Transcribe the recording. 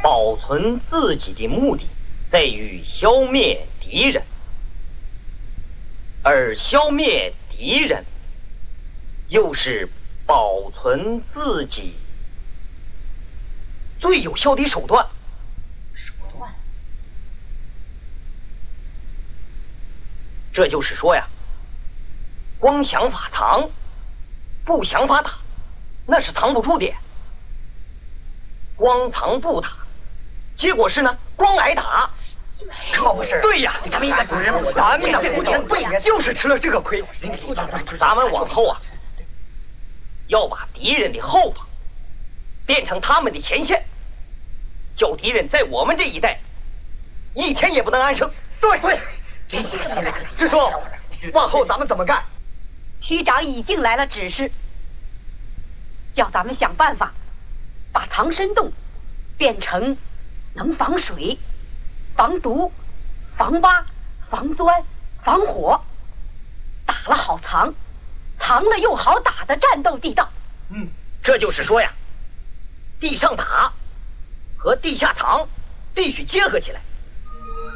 保存自己的目的在于消灭敌人，而消灭敌人又是保存自己最有效的手段。这就是说呀，光想法藏，不想法打，那是藏不住的。光藏不打，结果是呢，光挨打。 可不是？ 对呀， 他们应该主任， 咱们呢就是吃了这个亏。咱们往后啊，要把敌人的后方变成他们的前线，叫敌人在我们这一带一天也不能安生。 对，这些个新来可支书，往后咱们怎么干？ 区长已经来了指示，叫咱们想办法把藏身洞变成能防水、防毒、防挖、防钻、防火，打了好藏，藏了又好打的战斗地道。 这就是说呀，地上打和地下藏必须结合起来。